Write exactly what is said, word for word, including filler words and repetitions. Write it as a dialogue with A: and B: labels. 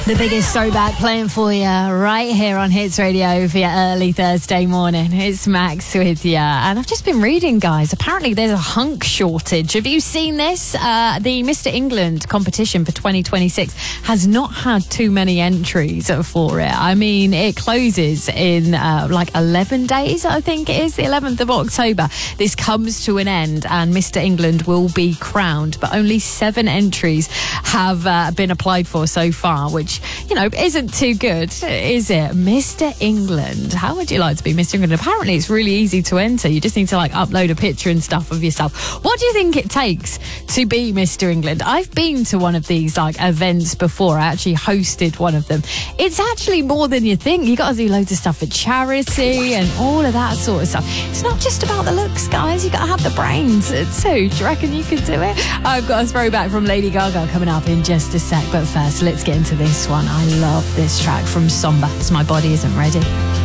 A: The biggest throwback playing for you right here on Hits Radio for your early Thursday morning. It's Max with you. And I've just been reading, guys, apparently there's a hunk shortage. Have you seen this? Uh, the Mister England competition for twenty twenty-six has not had too many entries for it. I mean, it closes in uh, like eleven days, I think it is, the eleventh of October. This comes to an end and Mister England will be crowned, but only seven entries have uh, been applied for so far, which, you know, isn't too good, is it? Mister England. How would you like to be Mister England? Apparently it's really easy to enter. You just need to like upload a picture and stuff of yourself. What do you think it takes to be Mister England? I've been to one of these like events before. I actually hosted one of them. It's actually more than you think. You got to do loads of stuff for charity and all of that sort of stuff. It's not just about the looks, guys. You got to have the brains too. Do you reckon you could do it? I've got a throwback from Lady Gaga coming up in just a sec, but first let's get into this one. I love this track from Somber. It's My Body Isn't Ready.